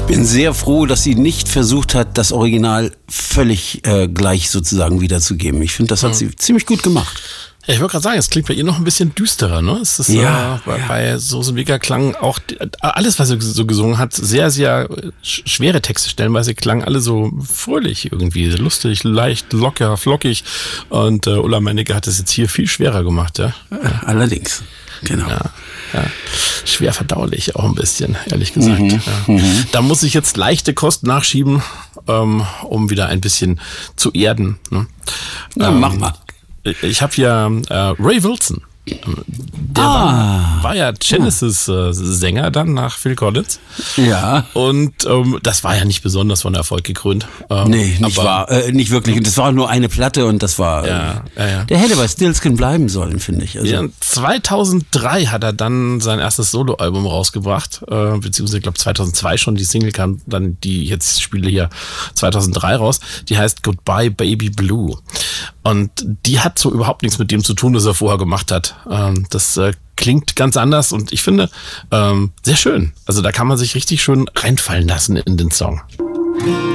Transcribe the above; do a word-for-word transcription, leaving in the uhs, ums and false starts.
Ich bin sehr froh, dass sie nicht versucht hat, das Original völlig äh, gleich sozusagen wiederzugeben. Ich finde, das hat mhm. sie ziemlich gut gemacht. Ja, ich wollte gerade sagen, es klingt bei ihr noch ein bisschen düsterer, ne? Es ist ja, äh, bei, ja. bei Susan Vega klang auch alles, was sie so gesungen hat, sehr, sehr schwere Texte stellenweise klangen alle so fröhlich irgendwie, lustig, leicht, locker, flockig. Und äh, Ulla Meinecke hat es jetzt hier viel schwerer gemacht, ja. Allerdings, genau. Ja, ja. Schwer verdaulich auch ein bisschen, ehrlich gesagt. Mhm, ja. mhm. Da muss ich jetzt leichte Kost nachschieben, ähm, um wieder ein bisschen zu erden. Ne? Na, ähm, mach mal. Ich habe hier äh, Ray Wilson. Der ah. war, war ja Genesis-Sänger äh, dann nach Phil Collins. Ja. Und ähm, das war ja nicht besonders von Erfolg gekrönt. Ähm, nee, nicht aber, wahr. Äh, nicht wirklich. Und das war nur eine Platte und das war... Ja, ja, ja. Der hätte bei Stillskin bleiben sollen, finde ich. Also. Ja, zweitausenddrei hat er dann sein erstes Soloalbum rausgebracht. Äh, beziehungsweise, ich glaube, zweitausendzwei schon. Die Single kam dann, die jetzt spiele hier zweitausenddrei raus. Die heißt Goodbye Baby Blue. Und die hat so überhaupt nichts mit dem zu tun, was er vorher gemacht hat. Ähm, das äh, klingt ganz anders und ich finde ähm, sehr schön. Also da kann man sich richtig schön reinfallen lassen in den Song.